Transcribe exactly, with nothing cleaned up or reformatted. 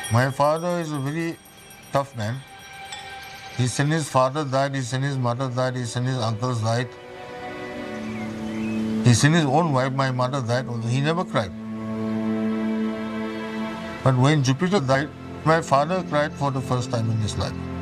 My father is a very tough man. He's seen his father died, he's seen his mother died, he's seen his uncles died. He's seen his own wife, my mother died, although he never cried. But when Jupiter died, my father cried for the first time in his life.